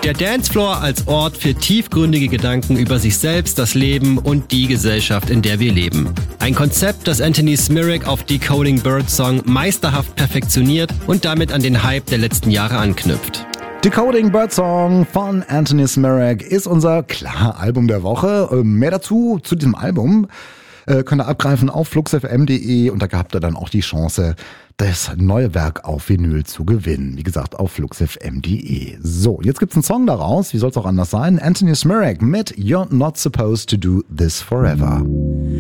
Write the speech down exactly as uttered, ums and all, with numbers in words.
Der Dancefloor als Ort für tiefgründige Gedanken über sich selbst, das Leben und die Gesellschaft, in der wir leben. Ein Konzept, das Anthony Smirak auf Decoding Birdsong meisterhaft perfektioniert und damit an den Hype der letzten Jahre anknüpft. Decoding Birdsong von Anthony Smirak ist unser, klar, Album der Woche. Mehr dazu, zu diesem Album, könnt ihr abgreifen auf flux f m punkt d e und da habt ihr dann auch die Chance, das neue Werk auf Vinyl zu gewinnen. Wie gesagt, auf flux f m punkt d e. So, jetzt gibt's einen Song daraus, wie soll's auch anders sein? Anthony Smirak mit You're Not Supposed to Do This Forever.